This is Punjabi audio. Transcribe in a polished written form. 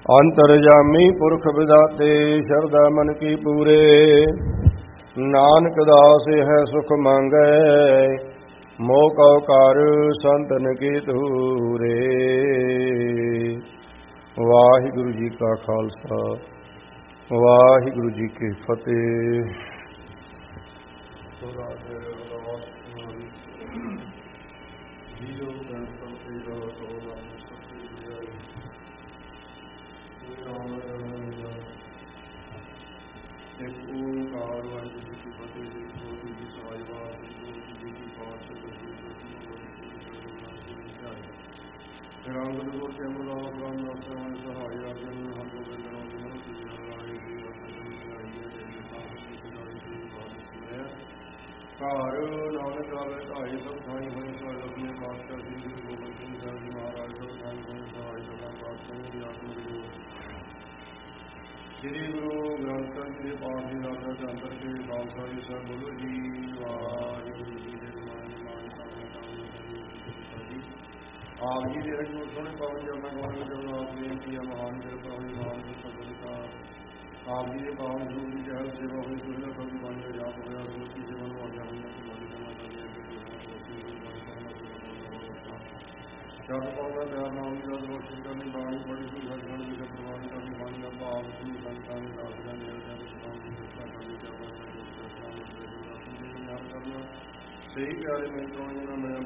ਅੰਤਰਜਾਮੀ ਪੁਰਖ ਵਿਦਾਤੇ ਸ਼ਰਧਾ ਮਨ ਕੀ ਪੂਰੇ। ਨਾਨਕ ਦਾਸ ਹੈ ਸੁਖ ਮੰਗੈ ਮੋਹ ਕਉ ਕਰ ਸੰਤਨ ਕੀ ਧੂਰੇ। ਵਾਹਿਗੁਰੂ ਜੀ ਕਾ ਖਾਲਸਾ ਵਾਹਿਗੁਰੂ ਜੀ ਕੀ ਫਤਿਹ। ਘਰ ਨਾਨਕ ਆਵੇ ਢਾਈ ਸਭ ਥਾਈ ਹੋਏ ਸੋ ਆਪਣੇ ਪਾਤਸ਼ਾਹ ਜੀ ਗੁਰੂ ਗੋਬਿੰਦ ਸਿੰਘ ਸਾਹਿਬ ਜੀ ਮਹਾਰਾਜ ਸਭ ਥਾਈ ਹੋਏ ਸਹਾਈ ਸਭਾ ਪ੍ਰਾਪਤ ਦੀ ਆਤਮ ਗੁਰੂ ਸ੍ਰੀ ਗੁਰੂ ਗ੍ਰੰਥ ਸਾਹਿਬ ਜੀ ਦੇ ਪਾਠ ਦੀ ਰਾਤ ਦੇ ਅੰਦਰ ਕੇ ਖਾਲਸਾ ਜੀ ਸਾਹਿਬ ਬੋਲੋ ਜੀ। ਵਾਹਿਗੁਰੂ ਜੀ ਦੇ ਆਪ ਜੀ ਦੇ ਰਜੂ ਸੋਹਣੇ ਪਾਵਨ ਜਰਨਾ ਗਵਾਨ ਜਰਨਾ ਆਪ ਬੇਨਤੀ ਹੈ ਮਹਾਨ ਕਿਰਪਾ ਹੋਈ ਮਹਾਨ ਸਤਿਗੁਰੂ ਆਪ ਜੀ ਦੇ ਪਾਵਨ ਗੁਰੂ ਦੀ ਚਹਿਲ ਸੇਵਾ ਹੋਈ ਸੁਰਨਾ ਕਵੀ ਬਣ ਕੇ ਜਾਪ ਹੋਇਆ ਗੁਰੂ ਜੀ ਨੂੰ ਆਗਿਆ ਹੋਈਆਂ ਕਿ ਬੜੀ ਕਰਨਾ ਚਾਹੀਏ ਜਦ ਪਾਉਂਦਾ ਪਿਆਰ ਨਾਮ ਦੀ ਗੱਲ ਰੋਸ਼ਨ ਕਰਨੀ ਬਾਣੀ ਬੜੀ ਸੀ ਸੱਜਣ ਦੀ ਪ੍ਰਵਾਨ ਕਰਨੀ ਬਾਣੀ ਦਾ ਭਾਵ ਸੀ ਸੰਤਾਂ ਨੇ ਦਾਸਦਾਂ ਨੇ ਜਦ ਦੀ ਸਿੱਖਿਆ ਕਰਨੀ ਚਾਹੀਦੀ ਕਰਨਾ ਸਹੀ ਪਿਆਰੇ ਮਿੱਤਰਾਂ ਨੂੰ ਮੈਂ